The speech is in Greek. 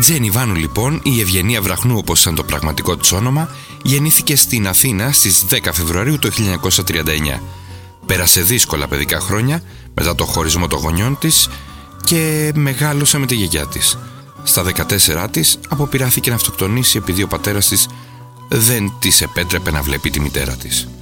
Τζένι Βάνου λοιπόν, η Ευγενία Βραχνού όπως ήταν το πραγματικό της όνομα, γεννήθηκε στην Αθήνα στις 10 Φεβρουαρίου του 1939. Πέρασε δύσκολα παιδικά χρόνια μετά το χωρισμό των γονιών της και μεγάλωσε με τη γιαγιά της. Στα 14 της αποπειράθηκε να αυτοκτονήσει επειδή ο πατέρας της δεν της επέτρεπε να βλέπει τη μητέρα της.